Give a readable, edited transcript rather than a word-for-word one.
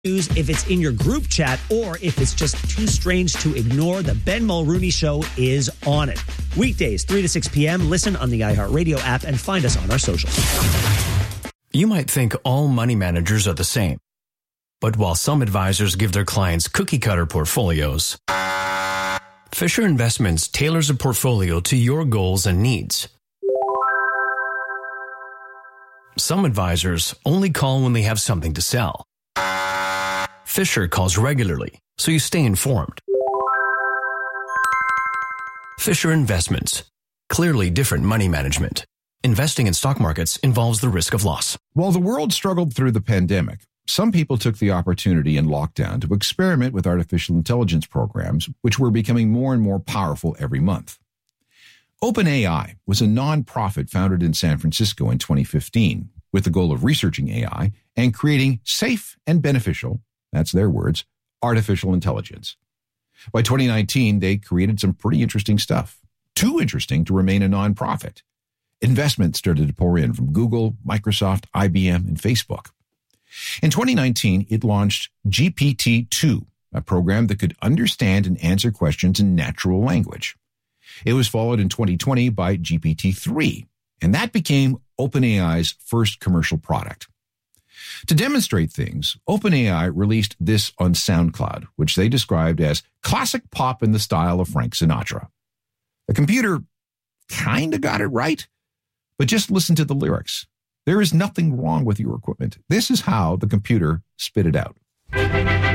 news if it's in your group chat or if it's just too strange to ignore. The Ben Mulrooney Show is on it. Weekdays, 3 to 6 p.m. Listen on the iHeartRadio app and find us on our socials. You might think all money managers are the same. But while some advisors give their clients cookie-cutter portfolios, Fisher Investments tailors a portfolio to your goals and needs. Some advisors only call when they have something to sell. Fisher calls regularly, so you stay informed. Fisher Investments. Clearly different money management. Investing in stock markets involves the risk of loss. While the world struggled through the pandemic, some people took the opportunity in lockdown to experiment with artificial intelligence programs, which were becoming more and more powerful every month. OpenAI was a nonprofit founded in San Francisco in 2015 with the goal of researching AI and creating safe and beneficial, that's their words, artificial intelligence. By 2019, they created some pretty interesting stuff. Too interesting to remain a nonprofit. Investments started to pour in from Google, Microsoft, IBM, and Facebook. In 2019, it launched GPT-2, a program that could understand and answer questions in natural language. It was followed in 2020 by GPT-3, and that became OpenAI's first commercial product. To demonstrate things, OpenAI released this on SoundCloud, which they described as classic pop in the style of Frank Sinatra. The computer kind of got it right, but just listen to the lyrics. There is nothing wrong with your equipment. This is how the computer spit it out.